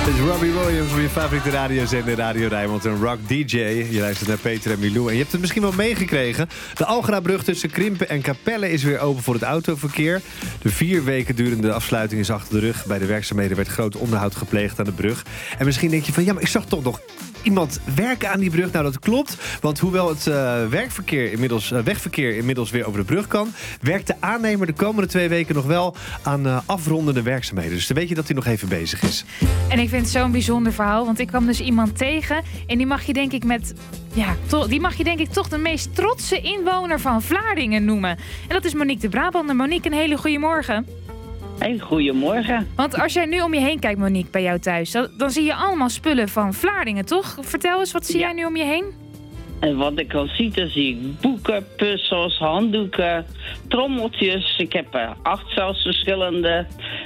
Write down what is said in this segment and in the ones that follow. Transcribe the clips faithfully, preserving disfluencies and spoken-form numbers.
Het is Robbie Williams voor je favoriete radiozender Radio Rijnmond. Een rock D J. Je luistert naar Peter en Milou. En je hebt het misschien wel meegekregen. De Algrabrug tussen Krimpen en Capelle is weer open voor het autoverkeer. De vier weken durende afsluiting is achter de rug. Bij de werkzaamheden werd groot onderhoud gepleegd aan de brug. En misschien denk je van, ja, maar ik zag toch nog iemand werken aan die brug. Nou, dat klopt. Want hoewel het uh, werkverkeer inmiddels, uh, wegverkeer inmiddels weer over de brug kan, werkt de aannemer de komende twee weken nog wel aan uh, afrondende werkzaamheden. Dus dan weet je dat hij nog even bezig is. En ik vind het zo'n bijzonder verhaal. Want ik kwam dus iemand tegen. En die mag je denk ik met... Ja, to, die mag je denk ik toch de meest trotse inwoner van Vlaardingen noemen. En dat is Monique de Brabander. Monique, een hele goede morgen. Hey, goedemorgen. Want als jij nu om je heen kijkt, Monique, bij jou thuis, dan, dan zie je allemaal spullen van Vlaardingen, toch? Vertel eens, wat zie ja. jij nu om je heen? En wat ik al zie, dan zie ik boeken, puzzels, handdoeken, trommeltjes. Ik heb er acht zelfs verschillende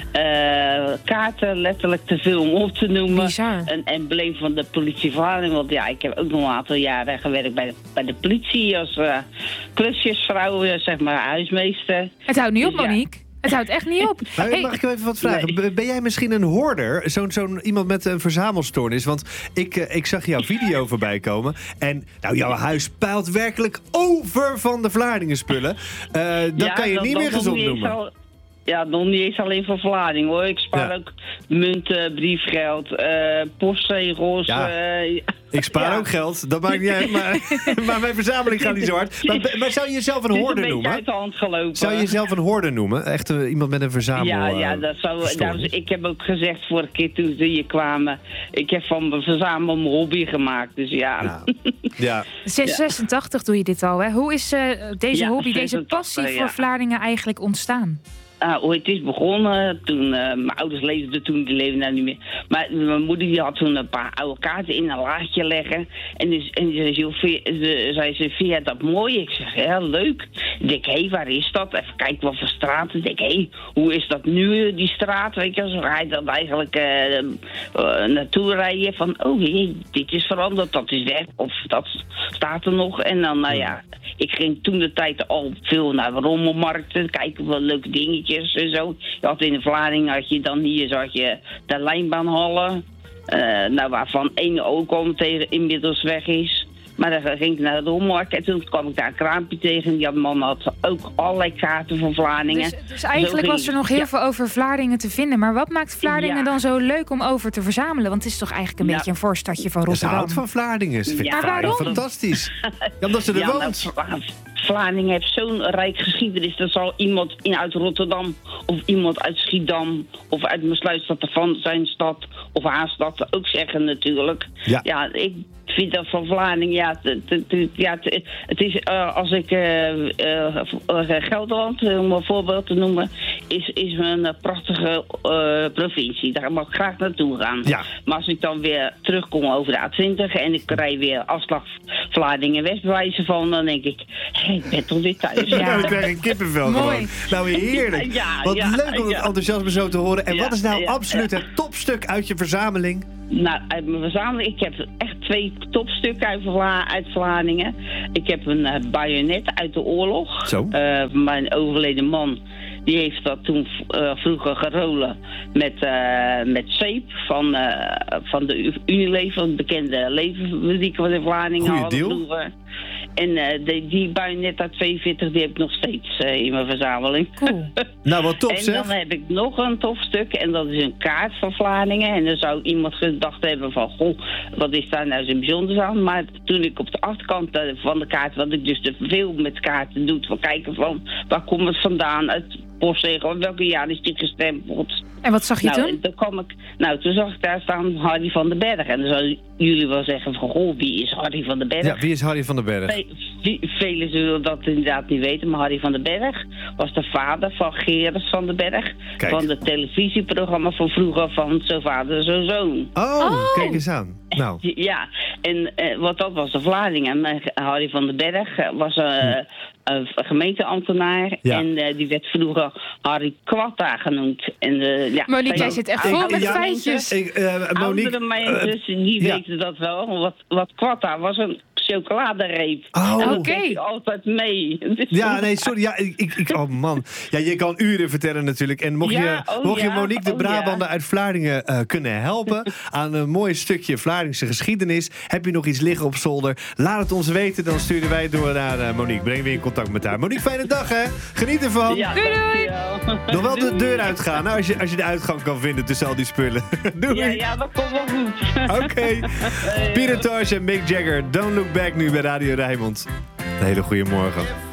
uh, kaarten, letterlijk te veel om op te noemen. Bizar. Een embleem van de politie Vlaardingen. Want ja, ik heb ook nog een aantal jaren gewerkt bij de, bij de politie als uh, klusjesvrouw, zeg maar huismeester. Het houdt niet op, Dus, ja. Monique. Het houdt echt niet op. Maar hey, mag ik even wat vragen? Nee. Ben jij misschien een hoorder? Zo'n zo'n iemand met een verzamelstoornis? Want ik, uh, ik zag jouw video voorbij komen. En nou, jouw huis puilt werkelijk over van de Vlaardingen spullen. Uh, dan ja, kan je dat, niet dat meer gezond noemen. Al, ja, nog niet eens alleen voor Vlaardingen hoor. Ik spaar ja. ook munten, briefgeld, uh, postzegels. Ja. Uh, Ik spaar ja. ook geld, dat maakt niet uit, maar, maar mijn verzameling gaat niet zo hard. Maar, maar zou je jezelf een hoorder noemen? Het is een beetje uit de hand gelopen. Zou je jezelf een hoorder noemen? Echt uh, iemand met een verzamel. Ja, ja dat zou, dat, ik heb ook gezegd vorige keer toen ze hier kwamen, ik heb van mijn verzamel mijn hobby gemaakt, dus ja. ja. ja. zesentachtig ja. doe je dit al, hè? Hoe is uh, deze ja, hobby, deze passie ja. voor Vlaardingen eigenlijk ontstaan? Uh, hoe het is begonnen, toen, uh, mijn ouders leefden toen, die leven nou niet meer. Maar mijn moeder die had toen een paar oude kaarten in een laadje leggen. En, dus, en ze, ze, zei ze, vind jij dat mooi? Ik zeg, ja, leuk. Ik denk, hé, hey, waar is dat? Even kijken wat voor straat. Ik denk, hé, hey, hoe is dat nu, die straat? Weet je, zo ga je dan eigenlijk uh, uh, naartoe rijden van, oh jee, dit is veranderd, dat is weg. Of dat staat er nog. En dan, nou ja, ik ging toen de tijd al veel naar rommelmarkten, kijken wat leuke dingetjes. En zo. Je had in de Vlaardingen had je dan hier zag je de lijnbaanhallen. Uh, nou, waarvan één ook al tegen inmiddels weg is. Maar dan ging ik naar de rommelmarkt en toen kwam ik daar een kraampje tegen. Die man had ook allerlei kaarten van Vlaardingen. Dus, dus eigenlijk was er nog heel ja. veel over Vlaardingen te vinden. Maar wat maakt Vlaardingen ja. dan zo leuk om over te verzamelen? Want het is toch eigenlijk een ja. beetje een voorstadje van Rotterdam. Ze houdt van Vlaardingen. Ze ja. Maar waarom? Fantastisch. Ja, omdat ze er ja, woont. Nou, Vlaardingen heeft zo'n rijk geschiedenis. Dat zal iemand in uit Rotterdam of iemand uit Schiedam of uit mijn sluitstad van zijn stad of haar stad ook zeggen natuurlijk. Ja, ja ik vind dat van Vlaardingen, ja, t, t, t, ja t, het is uh, als ik uh, uh, Gelderland, om een voorbeeld te noemen, is, is een prachtige uh, provincie. Daar mag ik graag naartoe gaan. Ja. Maar als ik dan weer terugkom over de A twintig en ik rij weer afslag Vlaardingen-West bewijzen van, dan denk ik, hey, ik ben toch weer thuis. Ja, ja ik krijg een kippenvel gewoon. Nou, heerlijk. Ja, wat ja, leuk om het ja. enthousiasme zo te horen. En ja, wat is nou ja, absoluut ja. het topstuk uit je verzameling? Nou, uit mijn verzameling, ik heb echt twee topstukken uit, Vla- uit Vlaardingen. Ik heb een uh, bajonet uit de oorlog. Zo. Uh, mijn overleden man, die heeft dat toen uh, vroeger gerolen met, uh, met zeep van, uh, van de Unilever, een bekende leverfabriek wat in Vlaardingen Goeie hadden deal. vroeger. En uh, die, die bajonet uit tweeënveertig, die heb ik nog steeds uh, in mijn verzameling. Cool. Nou, wat top, en zeg. dan heb ik nog een tof stuk en dat is een kaart van Vlaardingen. En dan zou iemand gedacht hebben van, goh, wat is daar nou zo bijzonders aan? Maar toen ik op de achterkant van de kaart, wat ik dus te veel met kaarten doe, van kijken van, waar komt het vandaan? Uit postzegel, welke jaar is dit gestempeld? En wat zag je nou, toen? Dan kwam ik, nou, toen zag ik daar staan Harry van den Berg. En dan zouden jullie wel zeggen van, goh, wie is Harry van den Berg? Ja, wie is Harry van den Berg? Ve- Velen zullen dat inderdaad niet weten, maar Harry van den Berg was de vader van Gerrit van den Berg. Kijk. Van het televisieprogramma van vroeger van Zo Vader, Zo Zoon. Oh, Oh. kijk eens aan. Nou. Ja, en uh, wat dat was de Vlaardingen. Maar Harry van den Berg uh, was uh, Hm. een gemeenteambtenaar. Ja. En uh, die werd vroeger Harry Kwatta genoemd. En, uh, ja, Monique, jij veel- zit echt veel vol met oudere feitjes. mensen- Ik, uh, Monique, Oudere mensen uh, die ja. weten dat wel. Wat, wat Kwatta was een chocoladereep. Oh. En dat Oké. geef ik altijd mee. Dus- Ja, nee, sorry. Ja, ik, ik, ik- oh man. Ja, je kan uren vertellen natuurlijk. En mocht Ja, je, oh mocht je ja, Monique de oh Brabander ja. uit Vlaardingen eh, kunnen helpen aan een mooi stukje Vlaardingse geschiedenis, heb je nog iets liggen op zolder? Laat het ons weten, dan sturen wij het door naar uh, Monique. Breng weer in contact met haar. Monique, fijne dag hè. Geniet ervan. Ja, Doei, doei. dankjewel. Nog wel de Doei. deur uitgaan, nou, als, je, als je de uitgang kan vinden tussen al die spullen. Doei. Ja, ja, dat komt wel goed. Oké. Peter Tosh en Mick Jagger. Don't Look Back nu bij Radio Rijnmond. Een hele goede morgen.